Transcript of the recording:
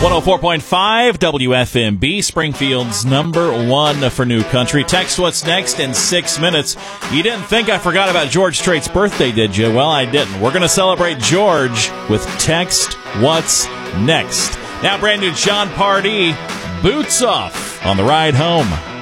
104.5 WFMB, Springfield's number one for new country. Text what's next in 6 minutes. You didn't think I forgot about George Strait's birthday, did you? Well, I didn't. We're going to celebrate George with Text What's Next. Now, brand new John Pardee, Boots Off on the ride home.